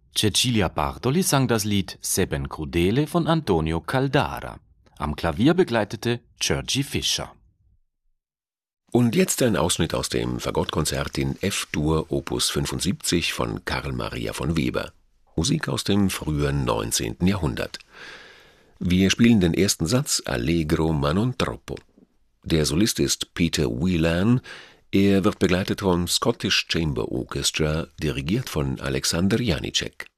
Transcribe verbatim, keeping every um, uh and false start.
Cecilia Bartoli sang das Lied Seben Crudele von Antonio Caldara. Am Klavier begleitete György Fischer. Und jetzt ein Ausschnitt aus dem Fagottkonzert in F-Dur Opus fünfundsiebzig von Carl Maria von Weber. Musik aus dem frühen neunzehnten Jahrhundert. Wir spielen den ersten Satz Allegro ma non troppo. Der Solist ist Peter Whelan. Er wird begleitet vom Scottish Chamber Orchestra, dirigiert von Alexander Janicek.